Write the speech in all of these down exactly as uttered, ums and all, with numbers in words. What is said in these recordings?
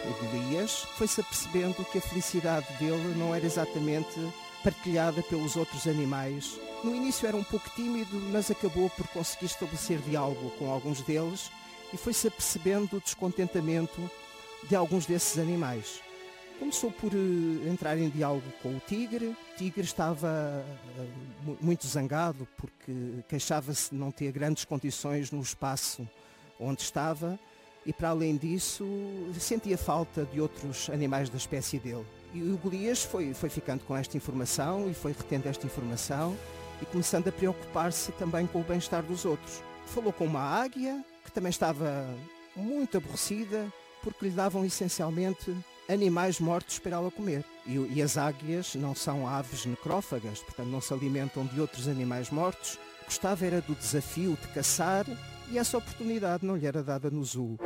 o Golias, foi-se apercebendo que a felicidade dele não era exatamente partilhada pelos outros animais. No início era um pouco tímido, mas acabou por conseguir estabelecer diálogo com alguns deles e foi-se apercebendo o descontentamento de alguns desses animais. Começou por uh, entrar em diálogo com o tigre. O tigre estava uh, muito zangado porque queixava-se de não ter grandes condições no espaço onde estava e, para além disso, sentia falta de outros animais da espécie dele. E o Golias foi, foi ficando com esta informação e foi retendo esta informação e começando a preocupar-se também com o bem-estar dos outros. Falou com uma águia que também estava muito aborrecida porque lhe davam essencialmente animais mortos para ela comer. E, e as águias não são aves necrófagas, portanto não se alimentam de outros animais mortos. Gostava era do desafio de caçar e essa oportunidade não lhe era dada no zoo.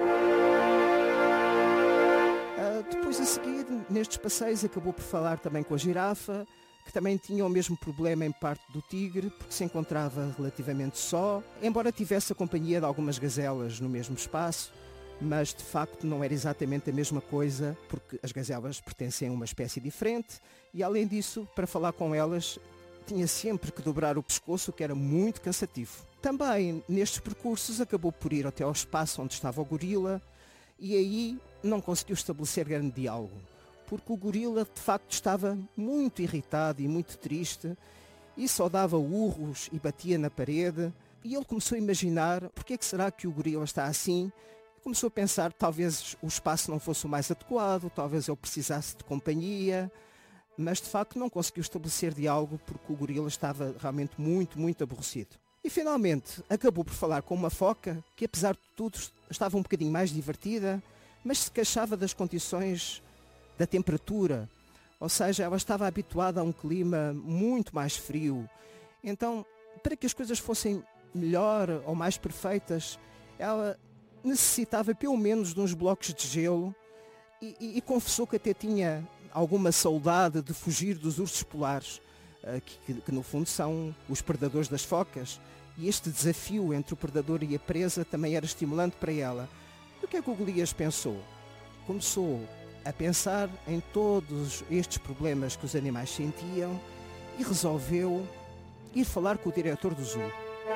Uh, depois a seguir, nestes passeios, acabou por falar também com a girafa, que também tinha o mesmo problema em parte do tigre, porque se encontrava relativamente só, embora tivesse a companhia de algumas gazelas no mesmo espaço, mas de facto não era exatamente a mesma coisa, porque as gazelas pertencem a uma espécie diferente e, além disso, para falar com elas, tinha sempre que dobrar o pescoço, o que era muito cansativo. Também, nestes percursos, acabou por ir até ao espaço onde estava o gorila e aí não conseguiu estabelecer grande diálogo, porque o gorila de facto estava muito irritado e muito triste e só dava urros e batia na parede e ele começou a imaginar porque é que será que o gorila está assim. Começou a pensar que talvez o espaço não fosse o mais adequado, talvez ele precisasse de companhia, mas de facto não conseguiu estabelecer diálogo porque o gorila estava realmente muito, muito aborrecido. E finalmente acabou por falar com uma foca que, apesar de tudo, estava um bocadinho mais divertida, mas se queixava das condições da temperatura, ou seja, ela estava habituada a um clima muito mais frio. Então, para que as coisas fossem melhor ou mais perfeitas, ela necessitava pelo menos de uns blocos de gelo e, e, e confessou que até tinha alguma saudade de fugir dos ursos polares, uh, que, que, que no fundo são os predadores das focas, e este desafio entre o predador e a presa também era estimulante para ela. E o que é que o Golias pensou? Começou a pensar em todos estes problemas que os animais sentiam e resolveu ir falar com o diretor do zoo.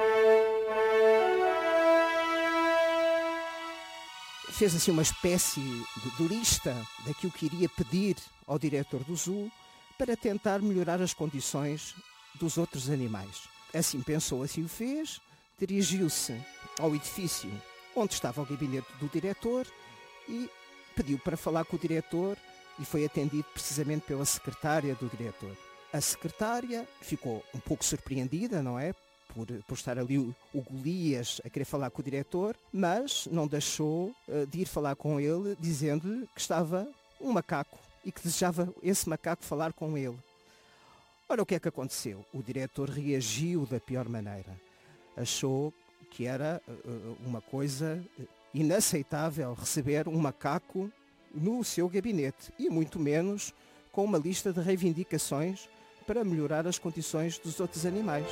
Fez assim uma espécie de, de lista daquilo que iria pedir ao diretor do zoo para tentar melhorar as condições dos outros animais. Assim pensou, assim o fez, dirigiu-se ao edifício onde estava o gabinete do diretor e pediu para falar com o diretor e foi atendido precisamente pela secretária do diretor. A secretária ficou um pouco surpreendida, não é? Por, por estar ali o, o Golias a querer falar com o diretor, mas não deixou uh, de ir falar com ele, dizendo-lhe que estava um macaco e que desejava esse macaco falar com ele. Ora, o que é que aconteceu? O diretor reagiu da pior maneira. Achou que era uh, uma coisa inaceitável receber um macaco no seu gabinete e muito menos com uma lista de reivindicações para melhorar as condições dos outros animais.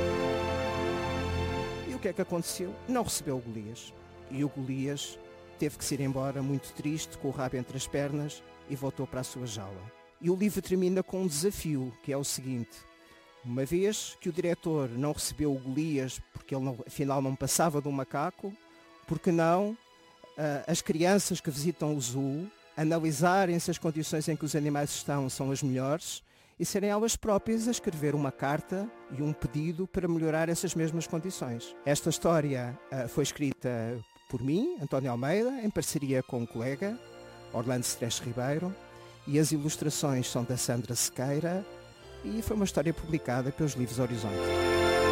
E o que é que aconteceu? Não recebeu o Golias. E o Golias teve que se ir embora muito triste, com o rabo entre as pernas, e voltou para a sua jaula. E o livro termina com um desafio, que é o seguinte: uma vez que o diretor não recebeu o Golias porque ele não, afinal não passava de um macaco, por que não uh, as crianças que visitam o zoo analisarem se as condições em que os animais estão são as melhores e serem elas próprias a escrever uma carta e um pedido para melhorar essas mesmas condições. Esta história uh, foi escrita por mim, António Almeida, em parceria com um colega, Orlando Stress Ribeiro, e as ilustrações são da Sandra Sequeira e foi uma história publicada pelos Livros Horizonte.